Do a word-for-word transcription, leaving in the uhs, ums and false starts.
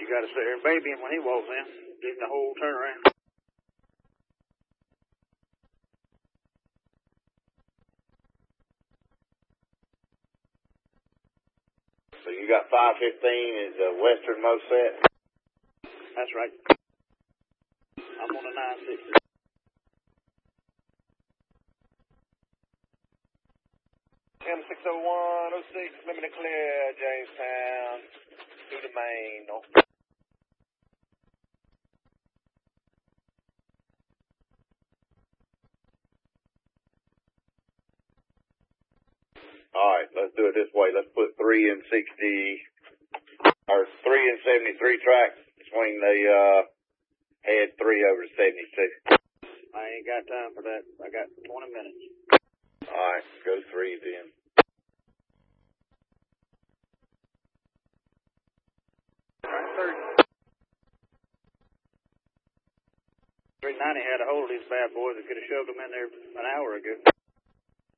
got to sit there and baby him when he walks in. Give him the whole turnaround. So you got five fifteen is the westernmost set? That's right. I'm on a nine sixty. M six oh one oh six, limited clear, Jamestown, through the main. No. All right, let's do it this way. Let's put three and sixty, or three and seventy-three tracks between the uh, head three over to seventy-two. I ain't got time for that. I got twenty minutes. All right, go three then. three ninety had a hold of these bad boys that could have shoved them in there an hour ago.